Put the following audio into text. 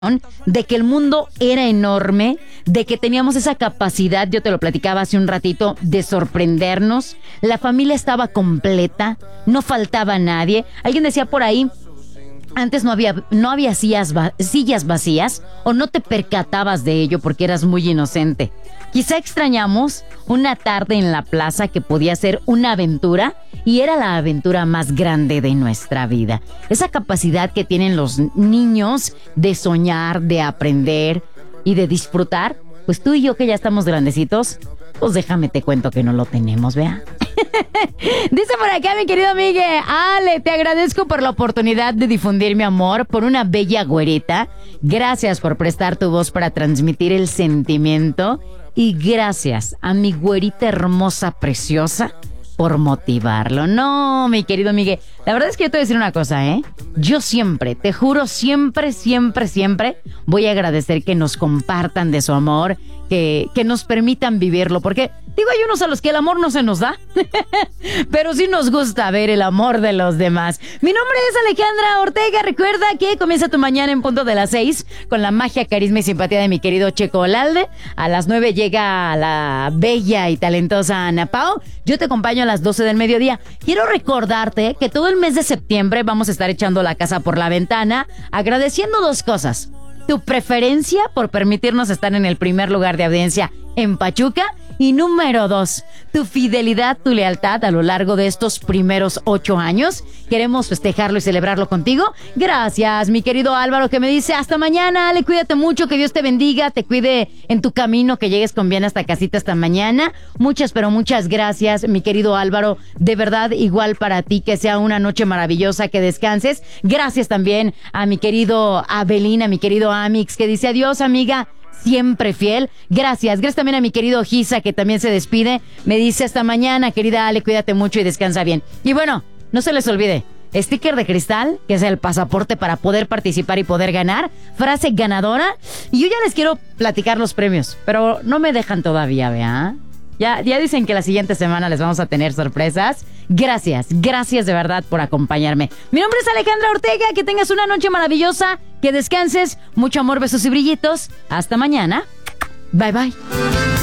de que el mundo era enorme, de que teníamos esa capacidad, yo te lo platicaba hace un ratito, de sorprendernos. La familia estaba completa, no faltaba nadie. Alguien decía por ahí, antes no había sillas vacías, o no te percatabas de ello porque eras muy inocente. Quizá extrañamos una tarde en la plaza que podía ser una aventura, y era la aventura más grande de nuestra vida. Esa capacidad que tienen los niños de soñar, de aprender y de disfrutar, pues tú y yo que ya estamos grandecitos, pues déjame te cuento que no lo tenemos, ¿vea? Dice por acá mi querido Miguel: Ale, te agradezco por la oportunidad de difundir mi amor por una bella güerita. Gracias por prestar tu voz para transmitir el sentimiento. Y gracias a mi güerita hermosa, preciosa, por motivarlo. No, mi querido Miguel, la verdad es que yo te voy a decir una cosa, ¿eh? Yo siempre, te juro, siempre voy a agradecer que nos compartan de su amor, que nos permitan vivirlo, porque digo, hay unos a los que el amor no se nos da, pero sí nos gusta ver el amor de los demás. Mi nombre es Alejandra Ortega. Recuerda que comienza tu mañana en punto de las 6 con la magia, carisma y simpatía de mi querido Checo Olalde. A las 9 llega la bella y talentosa Ana Pao. Yo te acompaño a las 12 del mediodía. Quiero recordarte que todo el mes de septiembre vamos a estar echando la casa por la ventana, agradeciendo dos cosas: tu preferencia por permitirnos estar en el primer lugar de audiencia en Pachuca, y número 2, tu fidelidad, tu lealtad a lo largo de estos primeros 8 años. Queremos festejarlo y celebrarlo contigo. Gracias, mi querido Álvaro, que me dice: hasta mañana, Ale, cuídate mucho, que Dios te bendiga, te cuide en tu camino, que llegues con bien hasta casita hasta mañana. Muchas, pero muchas gracias, mi querido Álvaro. De verdad, igual para ti, que sea una noche maravillosa, que descanses. Gracias también a mi querido Abelín, a mi querido Amix, que dice: adiós, amiga, siempre fiel. Gracias también a mi querido Giza, que también se despide. Me dice: hasta mañana, querida Ale, cuídate mucho y descansa bien. Y bueno, no se les olvide, sticker de cristal, que es el pasaporte para poder participar y poder ganar. Frase ganadora. Y yo ya les quiero platicar los premios, pero no me dejan todavía, ¿vea? Ya dicen que la siguiente semana les vamos a tener sorpresas. Gracias de verdad por acompañarme. Mi nombre es Alejandra Ortega, que tengas una noche maravillosa, que descanses, mucho amor, besos y brillitos. Hasta mañana. Bye bye.